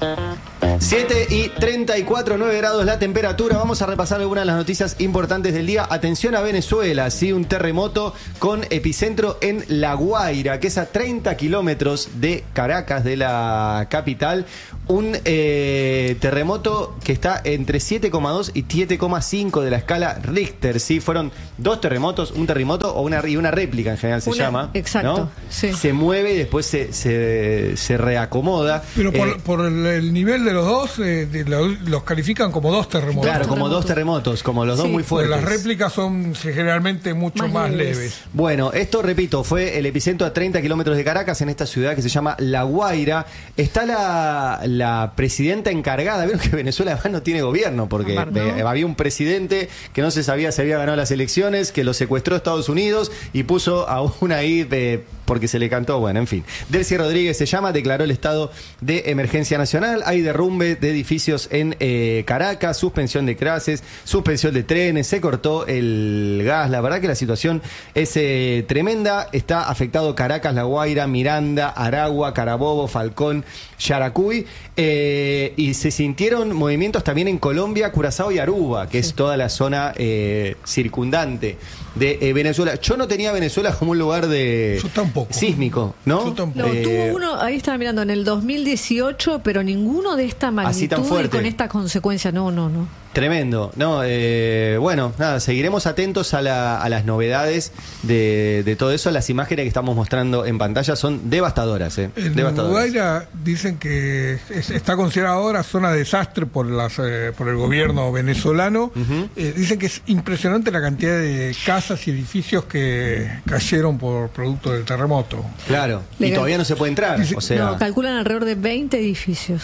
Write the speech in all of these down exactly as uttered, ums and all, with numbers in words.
siete y treinta y cuatro, nueve grados la temperatura. Vamos a repasar algunas de las noticias importantes del día. Atención a Venezuela, sí, un terremoto con epicentro en La Guaira, que es a treinta kilómetros de Caracas, de la capital. Un eh, terremoto que está entre siete coma dos y siete coma cinco de la escala Richter, sí. Fueron dos terremotos, un terremoto o una, y una réplica en general se una, llama. Exacto, ¿no? sí. Se mueve y después se, se, se reacomoda. Pero por, eh, por el, el nivel de los dos, eh, de lo, los califican como dos terremotos. Claro, como dos terremotos, como los dos Sí. muy fuertes. Las réplicas son generalmente mucho más, Más leves. leves. Bueno, esto, repito, fue el epicentro a treinta kilómetros de Caracas, en esta ciudad que se llama La Guaira. Está la, la presidenta encargada. Vieron que Venezuela además no tiene gobierno, porque Aparte, ¿no? eh, había un presidente que no se sabía si había ganado las elecciones, que lo secuestró a Estados Unidos y puso a una ahí eh, porque se le cantó. Bueno, en fin. Delcy Rodríguez se llama, declaró el estado de emergencia nacional. Hay derrumbe de edificios en eh, Caracas, suspensión de clases, suspensión de trenes, se cortó el gas. La verdad que la situación es eh, tremenda. Está afectado Caracas, La Guaira, Miranda, Aragua, Carabobo, Falcón, Yaracuy. Eh, y se sintieron movimientos también en Colombia, Curazao y Aruba, que sí. es toda la zona eh, circundante de eh, Venezuela. Yo no tenía Venezuela como un lugar de Yo tampoco. sísmico, ¿no? Yo tampoco. No, Eh, tuvo uno, ahí estaba mirando, en el dos mil dieciocho, pero ninguno de esta Así tan magnitud y fuerte. con esta consecuencia. No, no, no. Tremendo. No, eh, bueno, nada, seguiremos atentos a, la, a las novedades de, de todo eso. Las imágenes que estamos mostrando en pantalla son devastadoras. Eh, En devastadoras. Guaira dicen que es, está considerada ahora zona de desastre por, las, eh, por el gobierno venezolano. Uh-huh. eh, dicen que es impresionante la cantidad de casas y edificios que cayeron por producto del terremoto. Claro, y Legal. todavía no se puede entrar. Dice- O sea, No, calculan alrededor de veinte edificios.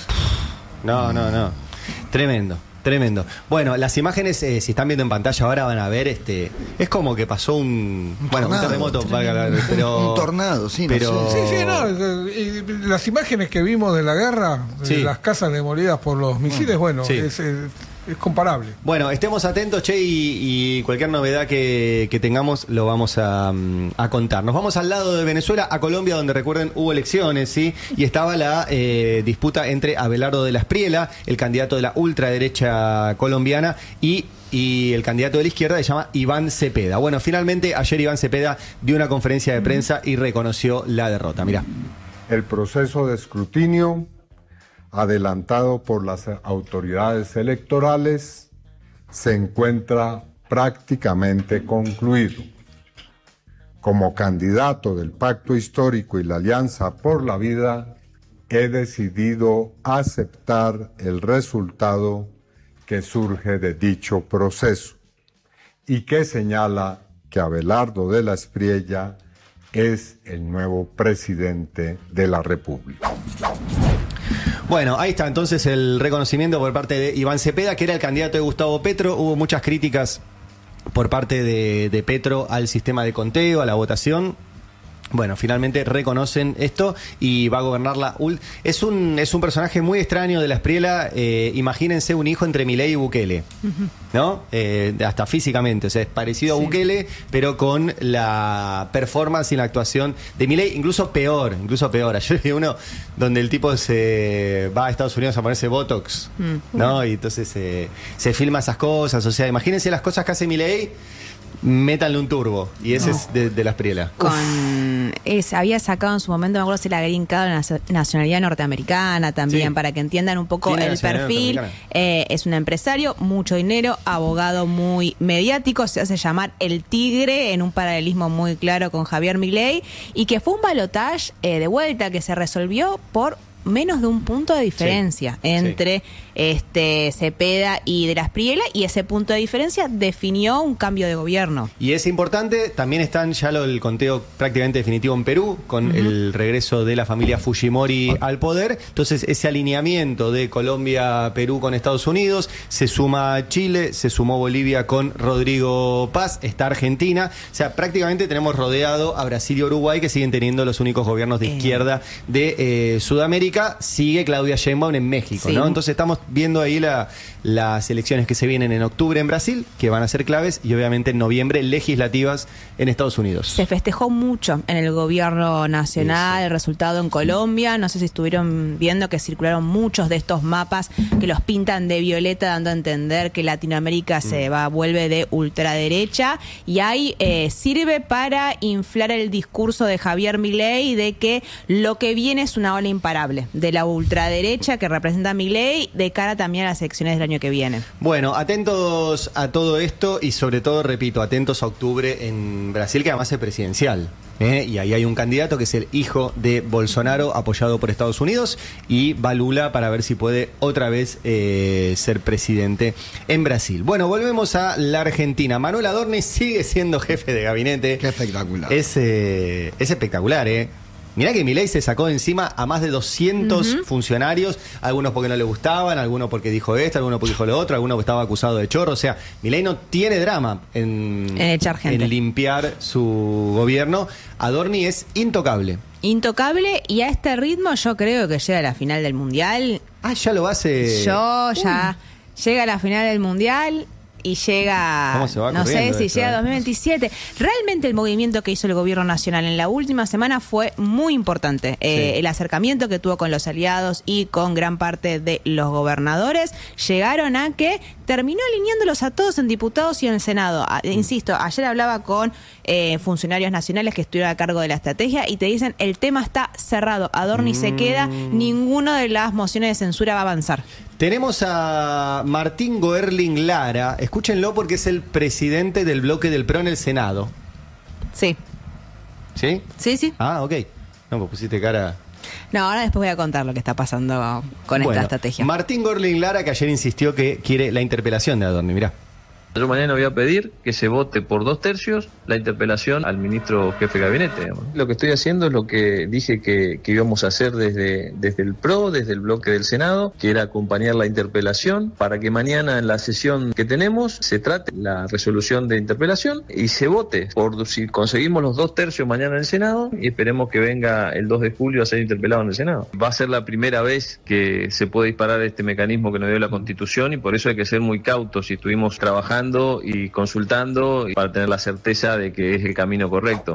no, no, no. Tremendo. Tremendo. Bueno, las imágenes, eh, si están viendo en pantalla ahora, van a ver, este, es como que pasó un, Un bueno, tornado. un terremoto, valga la- pero, Un tornado, sí, no pero, sé. Sí, sí, no. eh, eh, las imágenes que vimos de la guerra, Sí. de las casas demolidas por los misiles, bueno, Sí. es, eh, es comparable. Bueno, estemos atentos, che, y, y cualquier novedad que, que tengamos lo vamos a, mm, a contar. Nos vamos al lado de Venezuela, a Colombia, donde recuerden hubo elecciones, ¿sí? Y estaba la eh, disputa entre Abelardo de la Espriella, el candidato de la ultraderecha colombiana, y y el candidato de la izquierda se llama Iván Cepeda. Bueno, finalmente ayer Iván Cepeda dio una conferencia de prensa y reconoció la derrota. Mirá. El proceso de escrutinio adelantado por las autoridades electorales se encuentra prácticamente concluido. Como candidato del Pacto Histórico y la Alianza por la Vida, he decidido aceptar el resultado que surge de dicho proceso y que señala que Abelardo de la Espriella es el nuevo presidente de la República. Bueno, ahí está entonces el reconocimiento por parte de Iván Cepeda, que era el candidato de Gustavo Petro. Hubo muchas críticas por parte de, de Petro al sistema de conteo, a la votación. Bueno, finalmente reconocen esto y va a gobernar la U L. Es un, es un personaje muy extraño de la Espriella. Eh, imagínense un hijo entre Milei y Bukele, ¿no? Eh, hasta físicamente, o sea, es parecido Sí. a Bukele, pero con la performance y la actuación de Milei, incluso peor, incluso peor. Ayer vi uno donde el tipo se va a Estados Unidos a ponerse Botox, Mm. ¿no? Y entonces eh, se filma esas cosas, o sea, imagínense las cosas que hace Milei. Métanle un turbo. Y ese No. es de, de la Espriella. Con es, había sacado en su momento, me acuerdo si la green card, la nacionalidad norteamericana también, Sí. para que entiendan un poco Tiene el nacionalidad perfil. norteamericana. Eh, es un empresario, mucho dinero, abogado muy mediático, se hace llamar el Tigre, en un paralelismo muy claro con Javier Milei, y que fue un balotaje eh, de vuelta que se resolvió por menos de un punto de diferencia Sí, entre sí. este Cepeda y de la Espriella, y ese punto de diferencia definió un cambio de gobierno. Y es importante, también están ya lo, el conteo prácticamente definitivo en Perú, con uh-huh. el regreso de la familia Fujimori al poder. Entonces, ese alineamiento de Colombia-Perú con Estados Unidos, se suma Chile, se sumó Bolivia con Rodrigo Paz, está Argentina. O sea, prácticamente tenemos rodeado a Brasil y Uruguay, que siguen teniendo los únicos gobiernos de Eh. izquierda de eh, Sudamérica. Latinoamérica, sigue Claudia Sheinbaum en México, Sí. ¿no? Entonces estamos viendo ahí la, las elecciones que se vienen en octubre en Brasil, que van a ser claves, y obviamente en noviembre legislativas en Estados Unidos. Se festejó mucho en el gobierno nacional Sí, sí. el resultado en Colombia. No sé si estuvieron viendo que circularon muchos de estos mapas que los pintan de violeta, dando a entender que Latinoamérica se va vuelve de ultraderecha. Y ahí eh, sirve para inflar el discurso de Javier Milei de que lo que viene es una ola imparable de la ultraderecha que representa a Milei de cara también a las elecciones del año que viene. Bueno, atentos a todo esto y sobre todo, repito, atentos a octubre en Brasil, que además es presidencial. ¿eh? Y ahí hay un candidato que es el hijo de Bolsonaro, apoyado por Estados Unidos, y va Lula para ver si puede otra vez eh, ser presidente en Brasil. Bueno, volvemos a la Argentina. Manuel Adorni sigue siendo jefe de gabinete. Qué espectacular. Es, eh, es espectacular, ¿eh? Mirá que Milei se sacó de encima a más de doscientos uh-huh. funcionarios, algunos porque no le gustaban, algunos porque dijo esto, algunos porque dijo lo otro, algunos porque estaba acusado de chorro. O sea, Milei no tiene drama en, en echar gente, en limpiar su gobierno. Adorni es intocable. Intocable, y a este ritmo yo creo que llega a la final del Mundial. Ah, ya lo hace. Yo ya Uy. llega a la final del Mundial. Y llega, ¿Cómo se va no sé si esto, llega a eh? dos mil veintisiete. Realmente el movimiento que hizo el gobierno nacional en la última semana fue muy importante. Eh, Sí. El acercamiento que tuvo con los aliados y con gran parte de los gobernadores llegaron a que terminó alineándolos a todos en diputados y en el Senado. A, insisto, ayer hablaba con eh, funcionarios nacionales que estuvieron a cargo de la estrategia y te dicen el tema está cerrado. Adorni mm. se queda, ninguna de las mociones de censura va a avanzar. Tenemos a Martín Goerling Lara, escúchenlo porque es el presidente del bloque del P R O en el Senado. Sí. ¿Sí? Sí, sí. Ah, ok. No, pues pusiste cara... No, ahora después voy a contar lo que está pasando con bueno, esta estrategia. Martín Goerling Lara, que ayer insistió que quiere la interpelación de Adorni, mirá. Yo mañana voy a pedir que se vote por dos tercios la interpelación al ministro jefe de gabinete. Digamos. Lo que estoy haciendo es lo que dije que, que íbamos a hacer desde, desde el P R O, desde el bloque del Senado, que era acompañar la interpelación para que mañana en la sesión que tenemos se trate la resolución de interpelación y se vote por si conseguimos los dos tercios mañana en el Senado y esperemos que venga el dos de julio a ser interpelado en el Senado. Va a ser la primera vez que se puede disparar este mecanismo que nos dio la Constitución y por eso hay que ser muy cautos y estuvimos trabajando y consultando para tener la certeza de que es el camino correcto.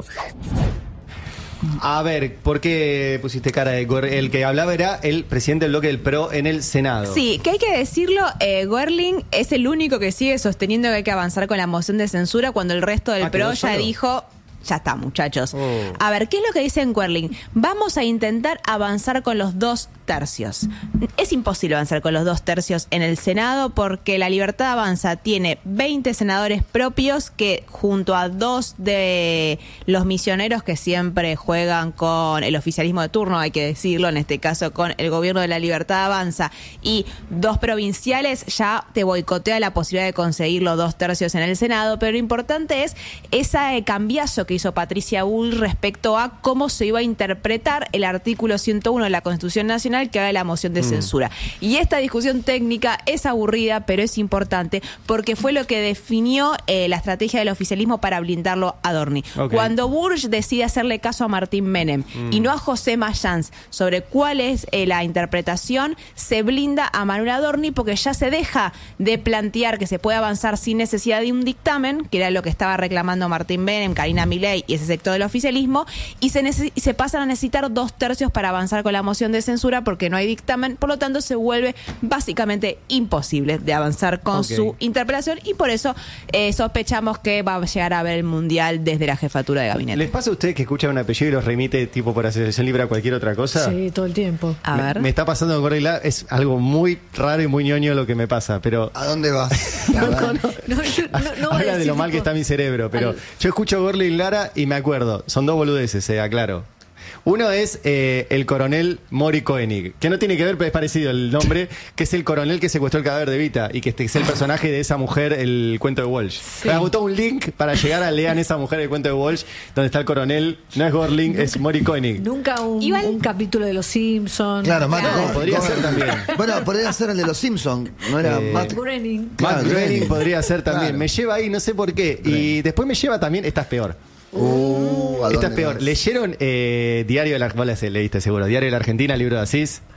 A ver, ¿por qué pusiste cara de Goer- el que hablaba era el presidente del bloque del P R O en el Senado? Sí, que hay que decirlo, eh, Goerling es el único que sigue sosteniendo que hay que avanzar con la moción de censura cuando el resto del Ah, P R O ¿quedó ya solo? dijo... Ya está, muchachos. Oh. A ver, ¿qué es lo que dice en Goerling? Vamos a intentar avanzar con los dos tercios. Es imposible avanzar con los dos tercios en el Senado porque la Libertad Avanza tiene veinte senadores propios que junto a dos de los misioneros que siempre juegan con el oficialismo de turno, hay que decirlo, en este caso con el gobierno de la Libertad Avanza, y dos provinciales, ya te boicotea la posibilidad de conseguir los dos tercios en el Senado. Pero lo importante es ese cambiazo que hizo Patricia Bull respecto a cómo se iba a interpretar el artículo ciento uno de la Constitución Nacional que haga la moción de censura. Mm. Y esta discusión técnica es aburrida, pero es importante porque fue lo que definió eh, la estrategia del oficialismo para blindarlo a Adorni. Okay. Cuando Burch decide hacerle caso a Martín Menem mm. y no a José Mayans sobre cuál es eh, la interpretación, se blinda a Manuel Adorni porque ya se deja de plantear que se puede avanzar sin necesidad de un dictamen, que era lo que estaba reclamando Martín Menem, Karina Milei y ese sector del oficialismo, y se, neces- y se pasan a necesitar dos tercios para avanzar con la moción de censura porque no hay dictamen, por lo tanto se vuelve básicamente imposible de avanzar con okay. su interpelación y por eso eh, sospechamos que va a llegar a ver el Mundial desde la jefatura de gabinete. ¿Les pasa a ustedes que escuchan un apellido y los remite tipo por asociación libre a cualquier otra cosa? Sí, todo el tiempo. A me, ver. Me está pasando con Gorila, es algo muy raro y muy ñoño lo que me pasa, pero... ¿A dónde vas? no, no, no. No, yo no, no voy a Habla de decir lo mal tipo- que está mi cerebro, pero Al- yo escucho Gorlin Lara y me acuerdo, son dos boludeces, eh, aclaro. Uno es eh, el coronel Mori Koenig, que no tiene que ver, pero es parecido el nombre, que es el coronel que secuestró el cadáver de Evita y que este es el personaje de esa mujer, el cuento de Walsh. Sí. Me agotó un link para llegar a lean esa mujer, el cuento de Walsh, donde está el coronel, no es Gorling, es Mori Koenig. Nunca un, Igual- un capítulo de Los Simpsons. Claro, Matt Claro. Go- Podría Go- ser también. Bueno, podría ser el de los Simpsons, ¿no era Eh, Matt? Groening. Claro, Matt Groening Groening. podría ser también. Claro. Me lleva ahí, no sé por qué. Y después me lleva también, esta es peor. Uh, ¿a Esta es dónde peor. vas? ¿Leyeron eh, Diario de la Argentina? Vos la leíste seguro. Diario de la Argentina, libro de Asís.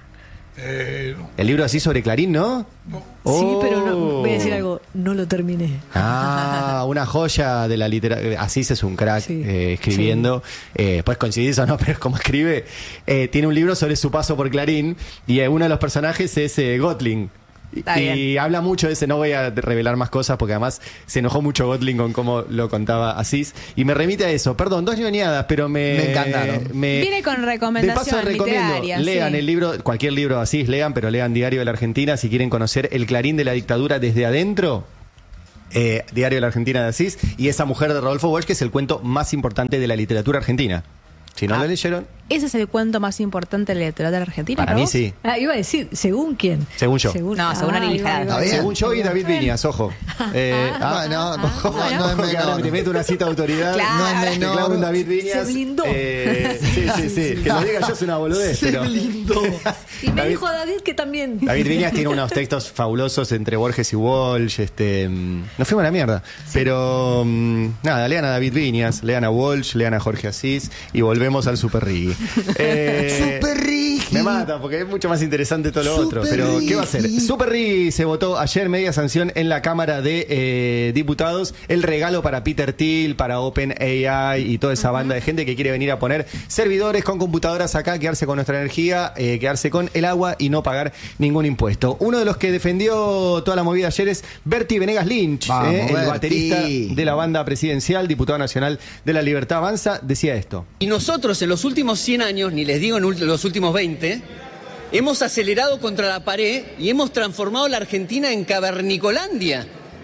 Eh, no. El libro así sobre Clarín, ¿no? No. Sí, Oh. pero no, voy a decir algo, no lo terminé. Ah, una joya de la literatura. Asís es un crack Sí, eh, escribiendo. Eh, después coincidís o no, pero como escribe, eh, tiene un libro sobre su paso por Clarín y eh, uno de los personajes es eh, Gotling. Y, Está bien. y habla mucho de ese, no voy a revelar más cosas porque además se enojó mucho Gotling con cómo lo contaba Asís. Y me remite a eso. Perdón, dos ñoñadas, pero me. Me encantaron. me- Viene con de recomendación paso recomiendo, literaria. lean sí. el libro, cualquier libro de Asís, lean, pero lean Diario de la Argentina si quieren conocer el Clarín de la dictadura desde adentro. Eh, Diario de la Argentina de Asís y Esa mujer de Rodolfo Walsh, que es el cuento más importante de la literatura argentina. Si no Ah. lo leyeron, Ese es el cuento más importante de la literatura argentina. para ¿para mí vos? sí. Ah, iba a decir, ¿según quién? Según yo. No, según Ari iba- Lijada. iba a Está bien. Según yo y David Viñas, ojo. Eh, Ah, no, no, ojo, no, no es porque ahora menor. te meto una cita de autoridad. Claro. No es Te menor. clavo un David Viñas. Se blindó. Eh, sí, sí, sí. Que lo diga yo es una boludez. Se pero... blindó. Y me David- dijo David que también. David Viñas tiene unos textos fabulosos entre Borges y Walsh. Este, mm, nos fuimos a la mierda. Pero mm, nada, lean a David Viñas, lean a Walsh, lean a Jorge Asís y volvemos al Super Riggy. Eh, Super Riggy. Me mata porque es mucho más interesante todo lo Super otro. Pero ¿qué va a hacer? Riggy. Super Riggy se votó ayer media sanción en la Cámara de eh, Diputados. El regalo para Peter Thiel, para OpenAI y toda esa banda de gente que quiere venir a poner servidores con computadoras acá, quedarse con nuestra energía, eh, quedarse con el agua y no pagar ningún impuesto. Uno de los que defendió toda la movida ayer es Berti Venegas Lynch, Vamos, eh, el Berti. baterista de la banda presidencial, diputado nacional de la Libertad Avanza, decía esto. Y nosotros en los últimos cien años, ni les digo en ult- los últimos veinte, hemos acelerado contra la pared y hemos transformado la Argentina en cavernicolandia.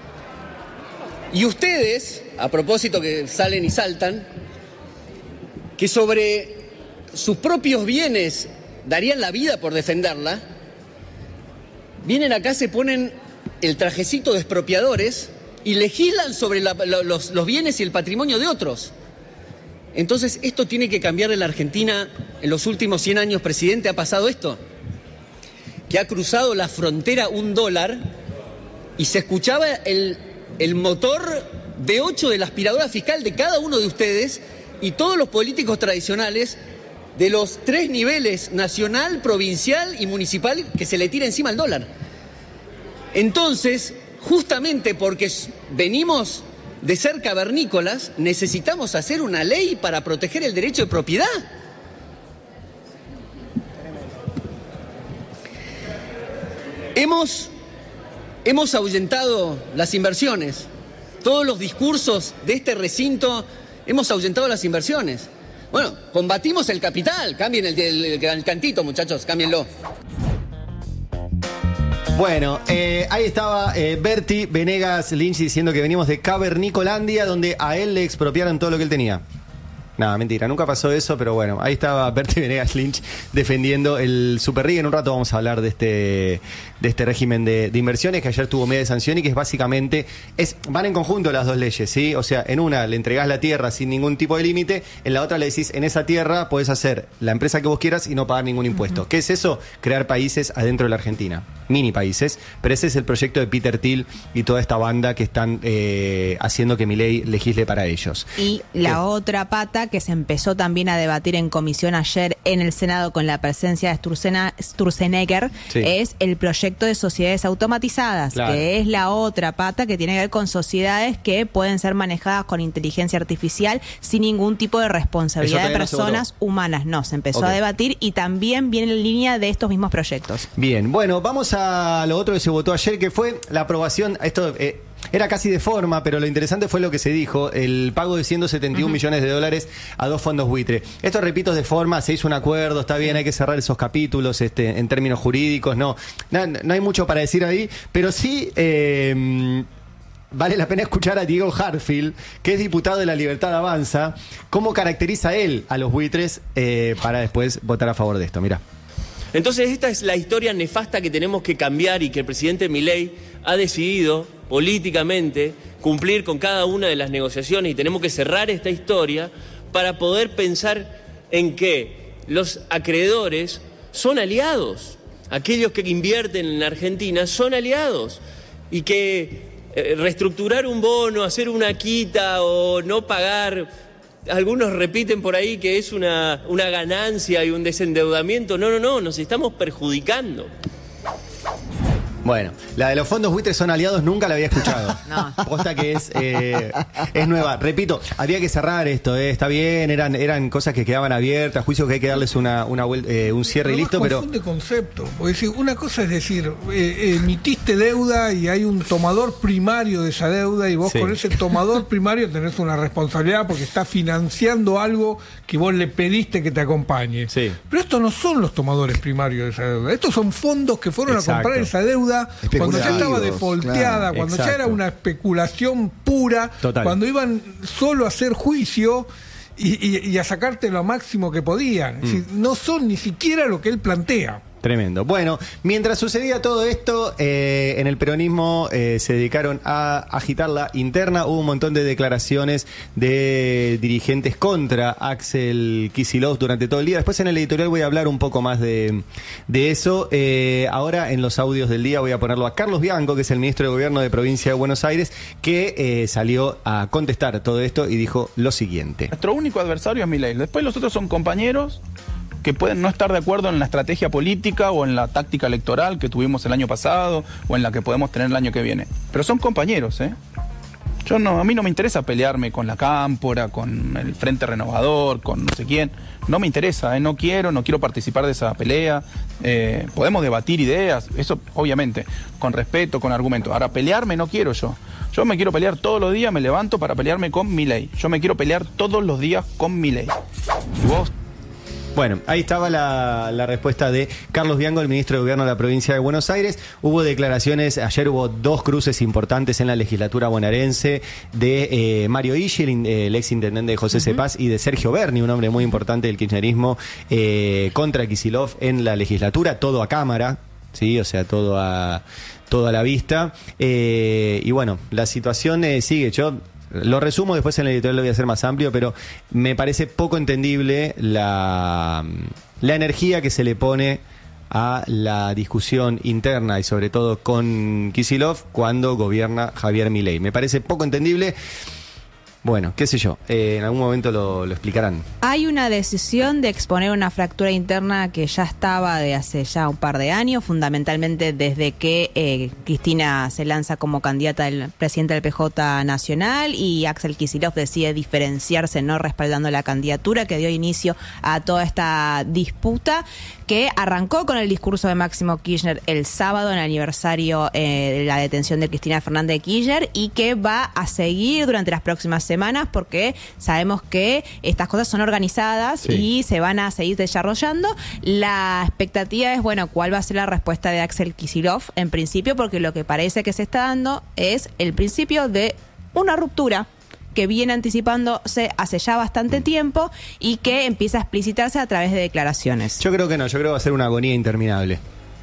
Y ustedes, a propósito que salen y saltan, que sobre sus propios bienes darían la vida por defenderla, vienen acá, se ponen el trajecito de expropiadores y legislan sobre la- lo- los, los bienes y el patrimonio de otros. Entonces, esto tiene que cambiar en la Argentina. En los últimos cien años, presidente, ha pasado esto. Que ha cruzado la frontera un dólar y se escuchaba el, el motor V ocho de la aspiradora fiscal de cada uno de ustedes y todos los políticos tradicionales de los tres niveles, nacional, provincial y municipal, que se le tira encima al dólar. Entonces, justamente porque s- venimos de ser cavernícolas, necesitamos hacer una ley para proteger el derecho de propiedad. Hemos, hemos ahuyentado las inversiones. Todos los discursos de este recinto hemos ahuyentado las inversiones. Bueno, combatimos el capital. Cambien el, el- el cantito, muchachos, cámbienlo. Bueno, eh, ahí estaba eh, Berti Venegas Lynch diciendo que venimos de Cavernicolandia, donde a él le expropiaron todo lo que él tenía. Nada, mentira, nunca pasó eso, pero bueno, ahí estaba Berti Venegas Lynch defendiendo el Super Rig. En un rato vamos a hablar de este, de este régimen de, de inversiones que ayer tuvo media de sanción y que es básicamente, es, van en conjunto las dos leyes, ¿sí? O sea, en una le entregás la tierra sin ningún tipo de límite, en la otra le decís, en esa tierra podés hacer la empresa que vos quieras y no pagar ningún impuesto. Uh-huh. ¿Qué es eso? Crear países adentro de la Argentina, mini países, pero ese es el proyecto de Peter Thiel y toda esta banda que están eh, haciendo que Milei legisle para ellos. Y la ¿Qué? otra pata que se empezó también a debatir en comisión ayer en el Senado con la presencia de Sturzen- Sturzenegger Sí. es el proyecto de sociedades automatizadas, Claro. que es la otra pata que tiene que ver con sociedades que pueden ser manejadas con inteligencia artificial sin ningún tipo de Eso responsabilidad de todavía no se personas humanas. No, se empezó Ok. a debatir y también viene en línea de estos mismos proyectos. Bien, bueno, vamos a lo otro que se votó ayer, que fue la aprobación. Esto eh, era casi de forma, pero lo interesante fue lo que se dijo: el pago de ciento setenta y un uh-huh. millones de dólares a dos fondos buitre. Esto, repito, es de forma, se hizo un acuerdo, está bien, hay que cerrar esos capítulos este, en términos jurídicos, no, no, no hay mucho para decir ahí, pero sí. Eh, Vale la pena escuchar a Diego Hartfield, que es diputado de la Libertad Avanza, cómo caracteriza él a los buitres eh, para después votar a favor de esto. Mirá. Entonces esta es la historia nefasta que tenemos que cambiar y que el presidente Milei ha decidido políticamente cumplir con cada una de las negociaciones, y tenemos que cerrar esta historia para poder pensar en que los acreedores son aliados, aquellos que invierten en Argentina son aliados, y que eh, reestructurar un bono, hacer una quita o no pagar algunos repiten por ahí que es una, una ganancia y un desendeudamiento. No, no, no, nos estamos perjudicando. Bueno, la de los fondos buitres son aliados nunca la había escuchado. No. Posta que es, eh, es nueva. Repito, habría que cerrar esto, eh. Está bien, eran, eran cosas que quedaban abiertas, juicios que hay que darles una, una vuel- eh, un cierre y listo, pero... confunde concepto, porque si una cosa es decir, eh, emitiste deuda y hay un tomador primario de esa deuda y vos Sí. con ese tomador primario tenés una responsabilidad porque está financiando algo que vos le pediste que te acompañe. Sí. Pero estos no son los tomadores primarios de esa deuda, estos son fondos que fueron Exacto. a comprar esa deuda cuando ya estaba Especulativos, defolteada, claro. cuando ya Exacto. era una especulación pura, Total. cuando iban solo a hacer juicio y, y- y a sacarte lo máximo que podían. Es decir, no son ni siquiera lo que él plantea. Tremendo. Bueno, mientras sucedía todo esto, eh, en el peronismo eh, se dedicaron a agitar la interna. Hubo un montón de declaraciones de dirigentes contra Axel Kicillof durante todo el día. Después en el editorial voy a hablar un poco más de, de eso. Eh, ahora en los audios del día voy a ponerlo a Carlos Bianco, que es el ministro de Gobierno de Provincia de Buenos Aires, que eh, salió a contestar todo esto y dijo lo siguiente. Nuestro único adversario es Milei. Después los otros son compañeros que pueden no estar de acuerdo en la estrategia política o en la táctica electoral que tuvimos el año pasado o en la que podemos tener el año que viene. Pero son compañeros, ¿eh? Yo no, a mí no me interesa pelearme con la Cámpora, con el Frente Renovador, con no sé quién. No me interesa, ¿eh? No quiero, no quiero participar de esa pelea. Eh, podemos debatir ideas, eso obviamente, con respeto, con argumento. Ahora, pelearme no quiero yo. Yo me quiero pelear todos los días, me levanto para pelearme con Milei. Yo me quiero pelear todos los días con Milei. Y vos... Bueno, ahí estaba la, la respuesta de Carlos Bianco, el ministro de Gobierno de la provincia de Buenos Aires. Hubo declaraciones, ayer hubo dos cruces importantes en la legislatura bonaerense de eh, Mario Ischel, el ex intendente de José Cepaz, y de Sergio Berni, un hombre muy importante del kirchnerismo, eh, contra Kicillof en la legislatura, todo a cámara, sí, o sea, todo a, todo a la vista. Eh, y bueno, la situación eh, sigue. Yo lo resumo, después en el editorial lo voy a hacer más amplio, pero me parece poco entendible la, la energía que se le pone a la discusión interna y sobre todo con Kicillof cuando gobierna Javier Milei. Me parece poco entendible. Bueno, qué sé yo, eh, en algún momento lo, lo explicarán. Hay una decisión de exponer una fractura interna que ya estaba de hace ya un par de años, fundamentalmente desde que eh, Cristina se lanza como candidata del presidente del P J Nacional y Axel Kicillof decide diferenciarse, no respaldando la candidatura, que dio inicio a toda esta disputa que arrancó con el discurso de Máximo Kirchner el sábado en el aniversario eh, de la detención de Cristina Fernández de Kirchner y que va a seguir durante las próximas semanas. semanas porque sabemos que estas cosas son organizadas sí. y se van a seguir desarrollando. La expectativa es, bueno, cuál va a ser la respuesta de Axel Kicillof en principio, porque lo que parece que se está dando es el principio de una ruptura que viene anticipándose hace ya bastante tiempo y que empieza a explicitarse a través de declaraciones. Yo creo que no, yo creo que va a ser una agonía interminable.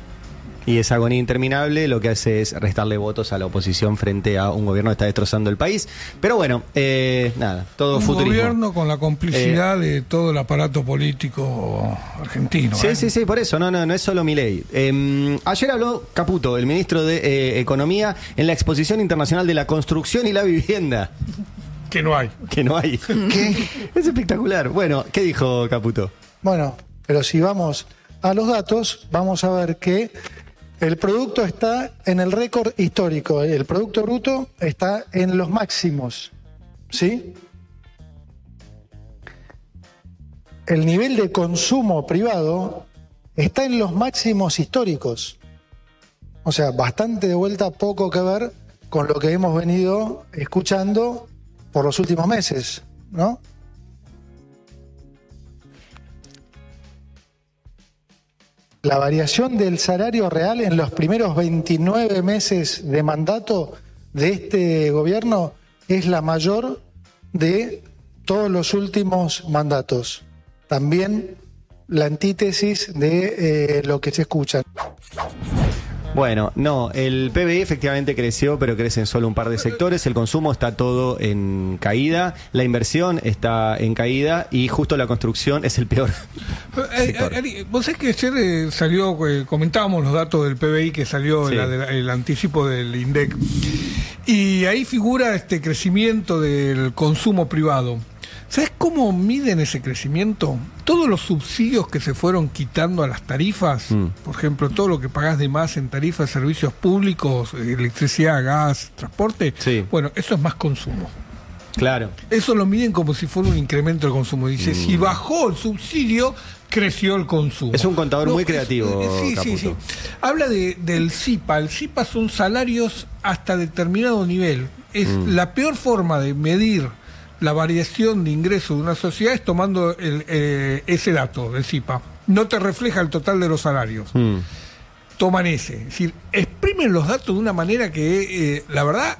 Y esa agonía interminable lo que hace es restarle votos a la oposición frente a un gobierno que está destrozando el país. Pero bueno, eh, nada, todo un futurismo. Un gobierno con la complicidad eh, de todo el aparato político argentino. Sí, ¿eh? sí, sí, por eso, no, no, no es solo Milei. Eh, ayer habló Caputo, el ministro de eh, Economía, en la Exposición Internacional de la Construcción y la Vivienda. Que no hay. Que no hay. ¿Qué? Es espectacular. Bueno, ¿qué dijo Caputo? Bueno, pero si vamos a los datos, vamos a ver que el producto está en el récord histórico, el Producto Bruto está en los máximos, ¿sí? El nivel de consumo privado está en los máximos históricos. O sea, bastante de vuelta, poco que ver con lo que hemos venido escuchando por los últimos meses, ¿no? La variación del salario real en los primeros veintinueve meses de mandato de este gobierno es la mayor de todos los últimos mandatos. También la antítesis de eh, lo que se escucha. Bueno, no, el P B I efectivamente creció, pero crece en solo un par de sectores. El consumo está todo en caída, la inversión está en caída y justo la construcción es el peor. Eh, Ari, vos sabés que ayer eh, salió, eh, comentábamos los datos del P B I que salió sí. la, de, el anticipo del INDEC y ahí figura este crecimiento del consumo privado. ¿Sabes cómo miden ese crecimiento? Todos los subsidios que se fueron quitando a las tarifas, mm. por ejemplo, todo lo que pagás de más en tarifas de servicios públicos, electricidad, gas, transporte, sí. bueno, eso es más consumo. Claro. Eso lo miden como si fuera un incremento del consumo. Dice, mm. si bajó el subsidio, creció el consumo. Es un contador no, muy creativo. Es, sí, Caputo. sí, sí. Habla de, del C I P A. El C I P A son salarios hasta determinado nivel. Es mm. la peor forma de medir la variación de ingresos de una sociedad es tomando el, eh, ese dato del C I P A. No te refleja el total de los salarios. Mm. Toman ese. Es decir, exprimen los datos de una manera que, eh, la verdad,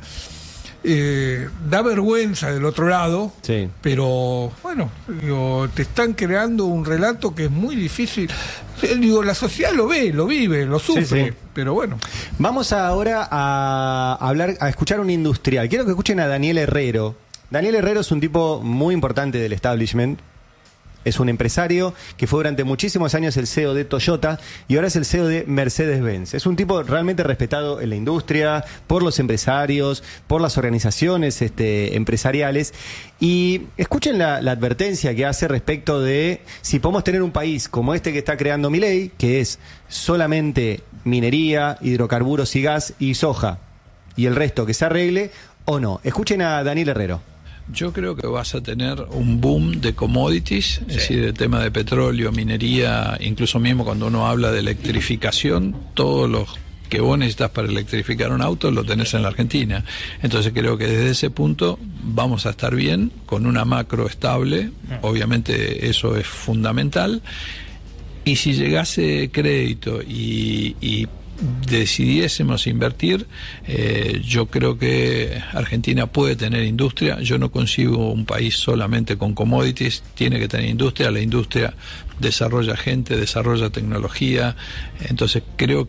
eh, da vergüenza del otro lado. Sí. Pero, bueno, digo, te están creando un relato que es muy difícil. Digo, la sociedad lo ve, lo vive, lo sufre, sí, sí. pero bueno. Vamos ahora a hablar, a escuchar a un industrial. Quiero que escuchen a Daniel Herrero. Daniel Herrero es un tipo muy importante del establishment. Es un empresario que fue durante muchísimos años el C E O de Toyota y ahora es el C E O de Mercedes-Benz. Es un tipo realmente respetado en la industria, por los empresarios, por las organizaciones este, empresariales. Y escuchen la, la advertencia que hace respecto de si podemos tener un país como este que está creando Milei, que es solamente minería, hidrocarburos y gas y soja, y el resto que se arregle, o no. Escuchen a Daniel Herrero. Yo creo que vas a tener un boom de commodities, sí. es decir, el tema de petróleo, minería, incluso mismo cuando uno habla de electrificación, todos los que vos necesitas para electrificar un auto lo tenés en la Argentina. Entonces creo que desde ese punto vamos a estar bien, con una macro estable, obviamente eso es fundamental, y si llegase crédito y, y decidiésemos invertir, eh, yo creo que Argentina puede tener industria. Yo no concibo un país solamente con commodities, tiene que tener industria. La industria desarrolla gente, desarrolla tecnología, entonces creo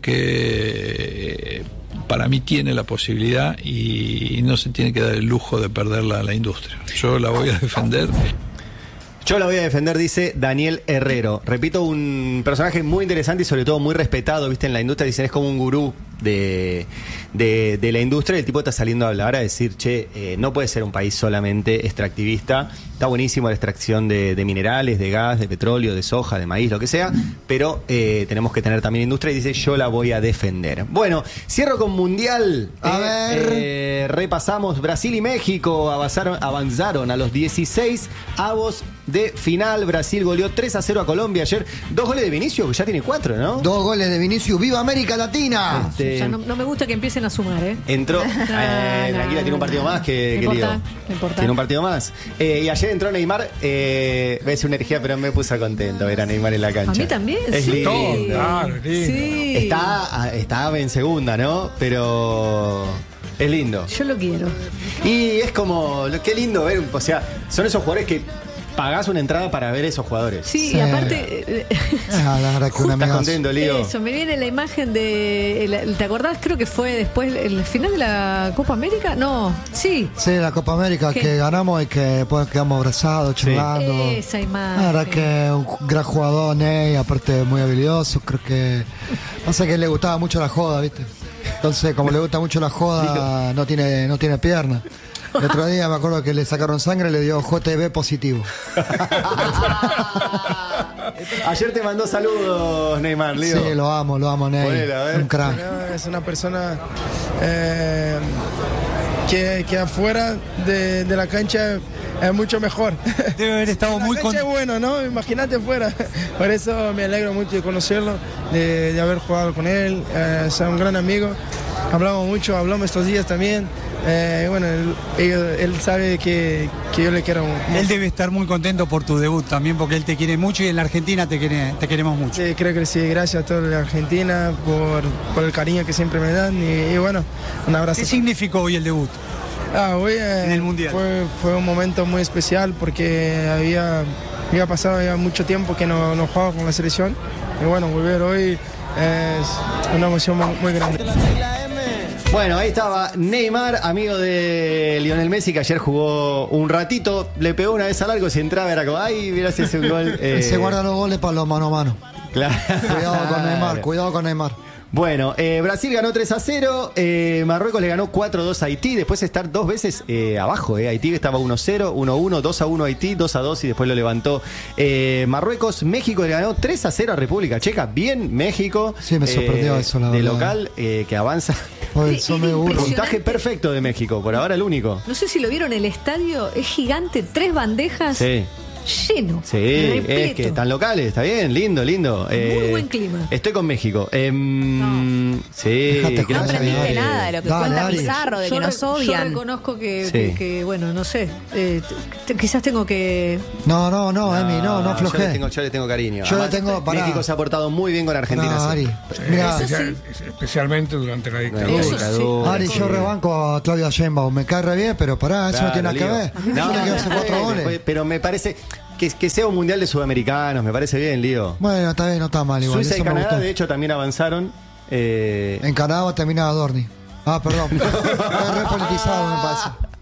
que eh, para mí tiene la posibilidad y, y no se tiene que dar el lujo de perder la, la industria. Yo la voy a defender. Yo la voy a defender, dice Daniel Herrero. Repito, un personaje muy interesante y sobre todo muy respetado, viste, en la industria. Dicen, es como un gurú de, de, de la industria. El tipo está saliendo a hablar, a decir, che, eh, no puede ser un país solamente extractivista. Está buenísimo la extracción de, de minerales, de gas, de petróleo, de soja, de maíz, lo que sea, pero eh, tenemos que tener también industria y dice, yo la voy a defender. Bueno, cierro con Mundial. A eh, ver. Eh, repasamos, Brasil y México avanzaron, avanzaron a los dieciséis avos de final. Brasil goleó tres a cero a Colombia ayer. Dos goles de Vinicius, que ya tiene cuatro, ¿no? Dos goles de Vinicius. ¡Viva América Latina! Este, ya no, no me gusta que empiecen a sumar, ¿eh? Entró, eh, no, tranquila, tiene un partido más que, no que importa, lío. no importa. Tiene un partido más. Eh, y ayer entró Neymar, eh, ves una energía, pero me puso contento ver a Neymar en la cancha. A mí también, es sí. lindo. Claro, lindo. Sí. Está, está en segunda, ¿no? Pero es lindo. Yo lo quiero. Y es como, qué lindo ver, o sea, son esos jugadores que pagás una entrada para ver esos jugadores. Sí, Sí. y aparte, Ah, la verdad que una ¿Estás amiga- contento, Lío? eso, me viene la imagen de, el- ¿te acordás? Creo que fue después, el final de la Copa América. No, sí. Sí, la Copa América ¿Qué? que ganamos y que después quedamos abrazados, charlando. Esa imagen. La verdad que un gran jugador, Ney, aparte muy habilidoso. Creo que pasa que le gustaba mucho la joda, ¿viste? Entonces, como le gusta mucho la joda, no tiene, no tiene pierna. El otro día me acuerdo que le sacaron sangre y le dio J T B positivo. Ayer te mandó saludos, Neymar, Lío. Sí, lo amo, lo amo, Ney. Ponele, a ver. Un crack. Es una persona eh, que, que afuera de, de la cancha es mucho mejor. Debe haber estado la muy cancha contento. es bueno, ¿no? Imagínate fuera. Por eso me alegro mucho de conocerlo, de, de haber jugado con él. Eh, es un gran amigo. Hablamos mucho, hablamos estos días también. Eh, bueno, él, él- él sabe que, que yo le quiero mucho. Él debe estar muy contento por tu debut también, porque él te quiere mucho y en la Argentina te, quiere, te queremos mucho. Sí, creo que sí. Gracias a toda la Argentina por, por el cariño que siempre me dan. Y, y bueno, un abrazo. ¿Qué significó hoy el debut? Ah, hoy eh, En el Mundial. Fue, fue un momento muy especial porque había, había pasado ya mucho tiempo que no, no jugaba con la selección. Y bueno, volver hoy es una emoción muy, muy grande. Bueno, ahí estaba Neymar, amigo de Lionel Messi, que ayer jugó un ratito, le pegó una vez al largo, si entraba era como, ay, mira si es un gol. eh, Se guarda los goles para los mano a mano. Claro. Cuidado con Neymar, cuidado con Neymar. Bueno, eh, Brasil ganó tres a cero, eh, Marruecos le ganó cuatro a dos a Haití, después de estar dos veces eh, abajo, eh. Haití estaba uno a cero, uno a uno, dos a uno a Haití, dos a dos y después lo levantó eh, Marruecos. México le ganó tres a cero a República Checa, bien México. Sí, me sorprendió eh, eso, la de verdad. local eh, que avanza. Oye, son medio burros. Puntaje perfecto de México, por ahora el único. No sé si lo vieron, el estadio es gigante, tres bandejas. Sí. Lleno. Sí, repleto. es que están locales, está bien, lindo, lindo. Muy Eh, buen clima. Estoy con México. Eh, no. Sí, Dejate que No no se aprendiste vea. nada de lo que Dale, cuenta Ari. Pizarro, de Yo que nos re- odian. Yo reconozco que, Sí. que- que, bueno, no sé. eh, t- quizás tengo que. No, no, no, Emi, no, no Yo le aflojé. tengo, yo le tengo cariño. Yo le Además, tengo- pará. México se ha portado muy bien con Argentina. No, sí. Ari, mirá, Eso sí. Especialmente durante la dictadura. Eso sí. Dictadura, Ari, sí. yo rebanco a Claudia Sheinbaum, me cae re bien, pero pará, eso no Claro, tiene nada que Lío. ver. No, Yo le quiero no, hacer cuatro eh, goles. después- pero me parece que, que sea un mundial de sudamericanos, me parece bien, Lío. Bueno, está bien, no está mal igual. Suiza y eso me Canadá, gustó. de hecho, también avanzaron. Eh, En Canadá va a terminar Adorni. Ah, perdón. Está re politizado, me parece.